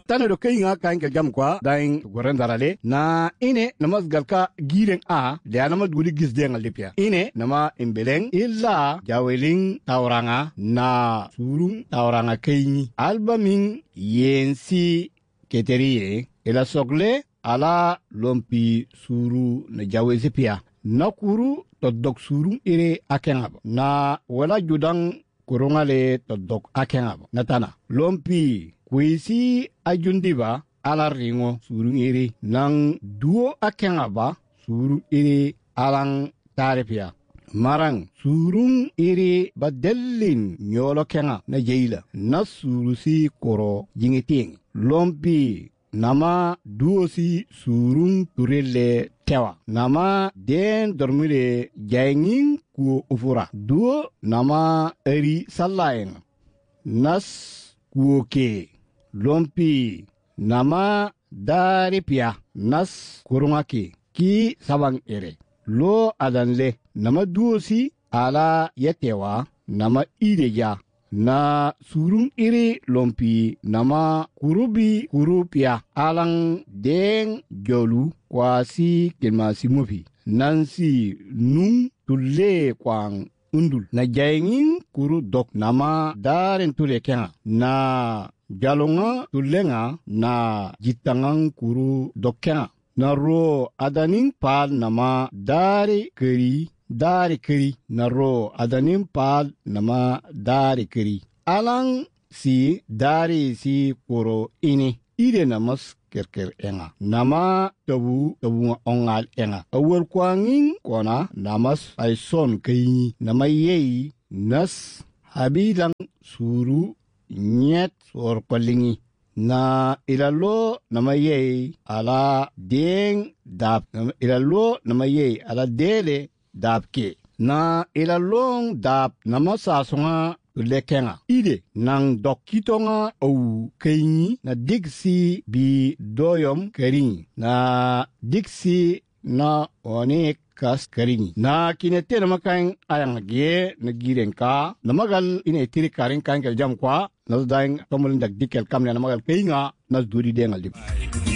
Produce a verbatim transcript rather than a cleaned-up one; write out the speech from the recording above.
tane do kayinga kan ke jam kwa dain goren darale na ine namas galka giren a da nama duli gisden alipia ine nama imbeleng illa jawelin tauranga na surung tauranga kayini albamin yensi keteriye ila sogle ala lompi suru na jawezi pia nakuru to dok suru ire akengabo na wala judang kurungale to dok akengabo natana lompi kwisi ajundiba ala ringo suru ire nang duo akengaba suru ire alang tarepia marang surung iri badellin nyolo kenga na jeila na surusi koro jingiting lompi nama duosi surung turele tewa nama den dormire jangin ku ufura duo nama eri sallayen nas kuoke lompi nama daripia nas kurungake ki sabang ere lo adanle nama duosi ala yetewa nama ideja na surung iri lompi nama kurubi kurupia alang deng jolu kwasi kelmasi mufi nansi nung tulle kwang undul na jayngin kuru dok nama daren tule kenga na jalonga tulenga na jitangang kuru dok kenga na ro adaning pal nama dari keri dari keri na ro adaning pal nama dari keri alang si dari si kuro ini ide namas kerker enga nama tabu tabu ongal enga awal kwangin kona namas ay son kayini nama yei nas habilang suru nyet sor kolingi na ilalo nama yei ala deng dap ilalo nama yei ala dele dap ke na ilalong dap nama sasonga lekenga ide nang dokitonga au kayni na diksi bi doyom kering na diksi na onek kas kering na kinete na makang ayang ge na girenka na magal ine tiri karing kan kel jam kwa na daing tomulin dag dikel kamne na magal kayinga na duri dengal dip